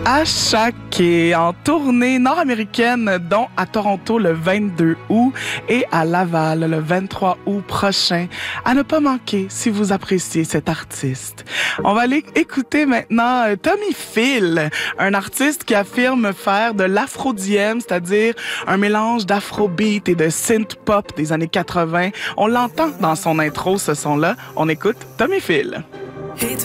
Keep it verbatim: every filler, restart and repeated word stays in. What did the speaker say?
Ashake est en tournée nord-américaine, dont à Toronto le vingt-deux août et à Laval le vingt-trois août prochain. À ne pas manquer si vous appréciez cet artiste. On va aller écouter maintenant Tommy Phil, un artiste qui affirme faire de l'afro-diem, c'est-à-dire un mélange d'afrobeat et de synth-pop des années quatre-vingts. On l'entend dans son intro, ce son-là. On écoute Tommy Phil.